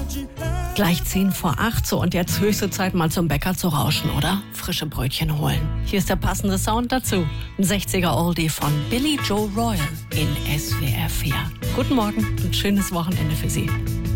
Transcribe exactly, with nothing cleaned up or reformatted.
Gleich zehn vor acht, so und jetzt höchste Zeit mal zum Bäcker zu rauschen, oder? Frische Brötchen holen. Hier ist der passende Sound dazu. Ein sechziger Oldie von Billy Joe Royal in S W R vier. Guten Morgen und schönes Wochenende für Sie.